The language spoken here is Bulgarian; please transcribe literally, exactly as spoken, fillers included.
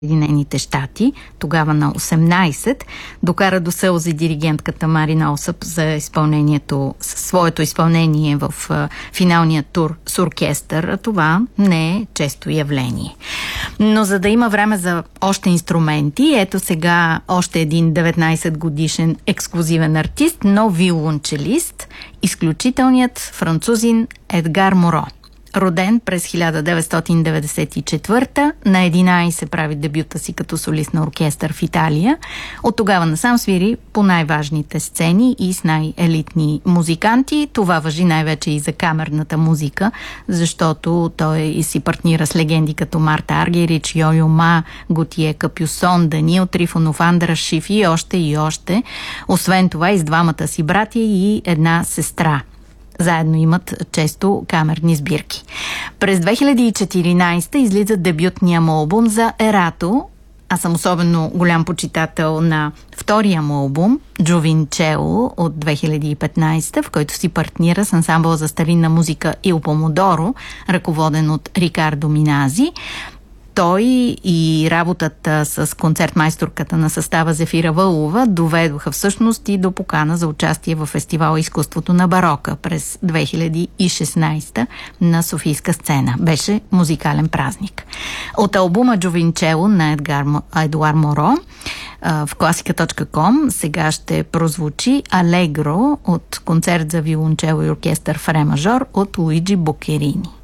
Съединените щати, тогава на осемнайсет, докара до сълзи диригентката Марина Осъп за изпълнението, своето изпълнение в финалния тур с оркестър. Това не е често явление. Но за да има време за още инструменти, ето сега още един деветнайсет годишен ексклузивен артист, но виолончелист, изключителният французин Едгар Моро. Роден през хиляда деветстотин деветдесет и четвърта, на единайсет прави дебюта си като солист на оркестър в Италия. От тогава насам свири по най-важните сцени и с най-елитни музиканти. Това важи най-вече и за камерната музика, защото той и си партнира с легенди като Марта Аргерич, Йо-Йо Ма, Готие Капюсон, Даниил Трифонов, Андраш Шиф и още и още. Освен това и с двамата си братя и една сестра. Заедно имат често камерни сбирки. През две хиляди и четиринайсета излиза дебютния му албум за Ерато. Аз съм особено голям почитател на втория му албум Джовинчело от две хиляди и петнайсета, в който си партнира с ансамбъл за старинна музика Il Pomodoro, ръководен от Рикардо Минази. Той и работата с концертмайсторката на състава Зефира Вълова доведоха всъщност и до покана за участие в фестивала Изкуството на барока през две хиляди и шестнайсета на Софийска сцена. Беше музикален празник. От албума Джовинчело на Едгар, Едуар Моро в класика точка ком сега ще прозвучи Алегро от концерт за виолончело и оркестър в ре мажор от Луиджи Бокерини.